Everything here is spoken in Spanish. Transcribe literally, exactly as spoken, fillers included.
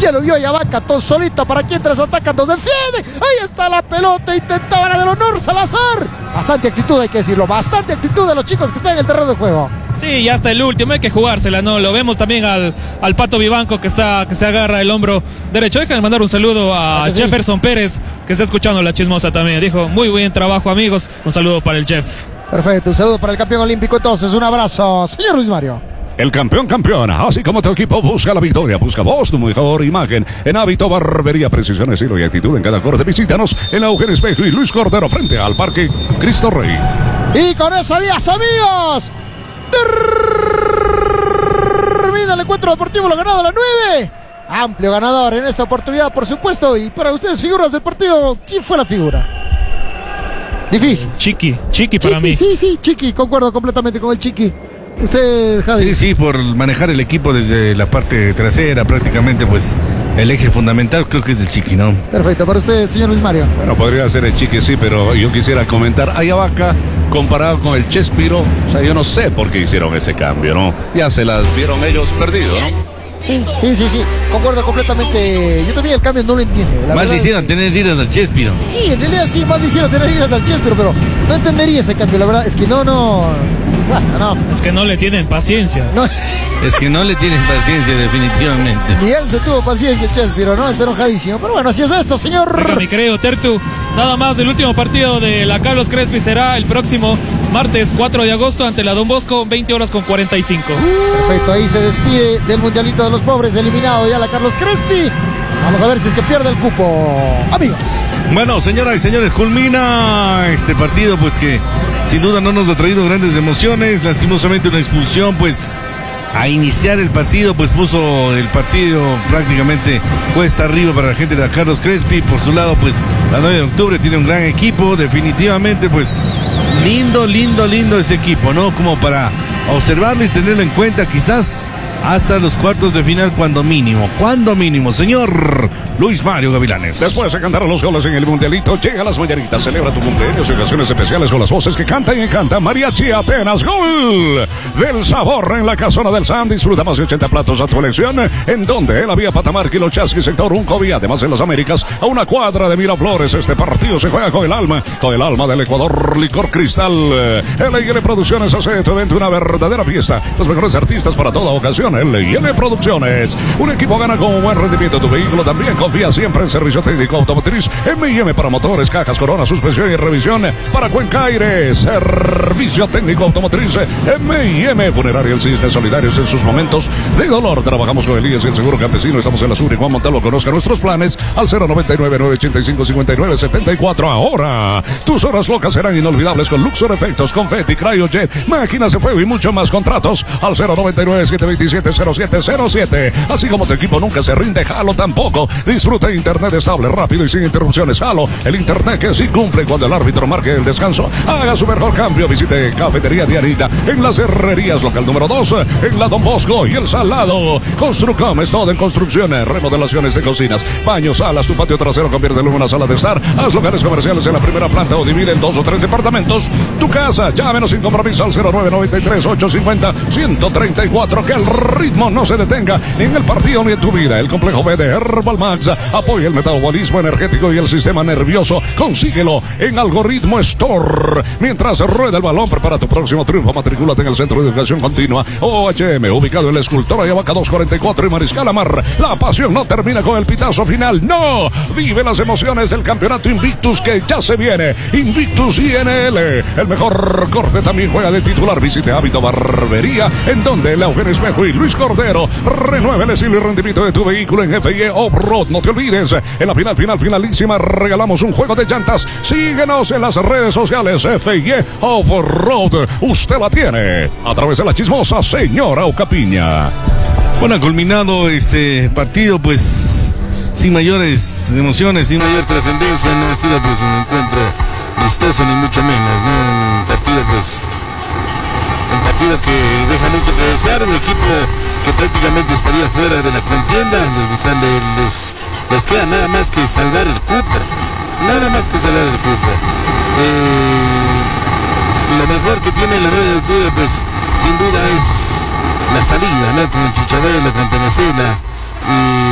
Ya lo vio Yavaca, todo solito. Para quien tres atacan, dos defiende. Ahí está la pelota. Intentaba la del honor Salazar. Bastante actitud, hay que decirlo. Bastante actitud de los chicos que están en el terreno de juego. Sí, ya hasta el último, hay que jugársela, ¿no? Lo vemos también al, al Pato Vivanco que está, que se agarra el hombro derecho. Déjame mandar un saludo a sí. Jefferson Pérez, que está escuchando La Chismosa también. Dijo, muy buen trabajo, amigos. Un saludo para el Jeff. Perfecto, un saludo para el campeón olímpico entonces. Un abrazo, señor Luis Mario. El campeón campeona, así como tu equipo busca la victoria, busca vos tu mejor imagen en hábito, barbería, precisión, estilo y actitud en cada corte. Visítanos en la Eugenio Espejo y Luis Cordero frente al Parque Cristo Rey. Y con eso, vías amigos, termina el encuentro deportivo, lo ganado a la nueve. Amplio ganador en esta oportunidad, por supuesto. Y para ustedes, figuras del partido, ¿quién fue la figura? Difícil. Chiqui, Chiqui para Chiqui, mí. Sí, sí, Chiqui, concuerdo completamente con el Chiqui. Usted, Javi. Sí, sí, por manejar el equipo desde la parte trasera, prácticamente, pues el eje fundamental creo que es el Chiqui, ¿no? Perfecto, para usted, señor Luis Mario. Bueno, podría ser el Chiqui, sí, pero yo quisiera comentar a Yavaca comparado con el Chespiro. O sea, yo no sé por qué hicieron ese cambio, ¿no? Ya se las vieron ellos perdidos, ¿no? Sí, sí, sí, sí, concuerdo completamente. Yo también el cambio no lo entiendo. La Más le hicieron tener iras al Chespiro. Sí, en realidad sí, más le hicieron tener iras al Chespiro, pero no entendería ese cambio, la verdad. Es que no, no. Bueno, no. Es que no le tienen paciencia. No. Es que no le tienen paciencia, definitivamente. Ni él se tuvo paciencia, Chespiro, ¿no? Está enojadísimo. Pero bueno, así es esto, señor. Oiga, mi querido Tertu, nada más, el último partido de la Carlos Crespi será el próximo martes cuatro de agosto ante la Don Bosco, veinte horas con cuarenta y cinco. Perfecto, ahí se despide del Mundialito de los Pobres, eliminado ya la Carlos Crespi. Vamos a ver si es que pierde el cupo, amigos. Bueno, señoras y señores, culmina este partido, pues que sin duda no nos ha traído grandes emociones. Lastimosamente una expulsión, pues a iniciar el partido, pues puso el partido prácticamente cuesta arriba para la gente de la Carlos Crespi. Por su lado, pues la nueve de octubre tiene un gran equipo, definitivamente, pues lindo, lindo, lindo este equipo, ¿no? Como para observarlo y tenerlo en cuenta, quizás hasta los cuartos de final, cuando mínimo, cuando mínimo, señor Luis Mario Gavilanes. Después de cantar los goles en el Mundialito, llega a las mañanitas, celebra tu cumpleaños y ocasiones especiales con las voces que cantan y cantan Mariachi Atenas. Gol del sabor en la casona del San. Disfruta más de ochenta platos a tu elección, en donde la vía Patamarca y los Chasquis, sector Uncovi, además en las Américas, a una cuadra de Miraflores. Este partido se juega con el alma, con el alma del Ecuador, Licor Cristal. L I L Producciones hace de tu evento una verdadera fiesta. Los mejores artistas para toda ocasión. L I L Producciones. Un equipo gana con un buen rendimiento. Tu vehículo también confía siempre en servicio técnico automotriz. M y M para motores, cajas, corona, suspensión y revisión para Cuenca Aire. Servicio técnico automotriz. M y M Funeraria El Cisne, solidarios en sus momentos de dolor. Trabajamos con el I E S y el Seguro Campesino. Estamos en la Sur y Juan Montalvo. Conozca nuestros planes al cero noventa y nueve, nueve ochenta y cinco, cincuenta y nueve setenta y cuatro. Ahora, tus horas locas serán inolvidables con Luxor Efectos, Confetti, Cryojet, máquinas de fuego y mucho más. Contratos al cero noventa y nueve, siete veintisiete, cero siete cero siete. Así como tu equipo nunca se rinde, Halo tampoco. Disfruta internet estable, rápido y sin interrupciones. Halo, el internet que sí cumple cuando el árbitro marque el descanso. Haga su mejor cambio. Visite Cafetería Dianita en las Herrerías, local número dos, en la Don Bosco y el Salado. Construcom es todo en construcciones, remodelaciones de cocinas, baños, salas. Tu patio trasero conviértelo en una sala de estar. Haz locales comerciales en la primera planta o divide en dos o tres departamentos tu casa. Llámenos sin compromiso al cero nueve noventa y tres, ochocientos cincuenta, ciento treinta y cuatro. Que el ritmo no se detenga ni en el partido ni en tu vida. El complejo B de Herbal Max apoya el metabolismo energético y el sistema nervioso. Consíguelo en Algoritmo Store. Mientras rueda el balón, prepara tu próximo triunfo. Matricúlate en el Centro de Educación Continua O H M, ubicado en la Escultora Yavaca doscientos cuarenta y cuatro y Mariscal Amar. La pasión no termina con el pitazo final. No, vive las emociones del campeonato Invictus que ya se viene. Invictus I N L, el mejor corte también juega de titular. Visite Hábito Barbería, en donde el Eugenio Espejo y Luis Cordero. Renueve el estilo y rendimiento de tu vehículo en F I E Off-Road. No te olvides, en la final, final, finalísima, regalamos un juego de llantas. Síguenos en las redes sociales. F I E Off-Road, usted la tiene a través de La Chismosa, señora Ocapiña. Bueno, ha culminado este partido, pues sin mayores emociones, sin mayor trascendencia. No ha sido pues un encuentro vistoso ni mucho menos, ¿no? Un partido pues un partido que deja mucho que desear. Un equipo que prácticamente estaría fuera de la contienda. Les, les, les queda nada más que salvar el cupo, nada más que salvar el cupo. Eh, lo mejor que tiene la nueve de octubre, pues sin duda es la salida, ¿no? Con Chichabelo, con Tenecela, y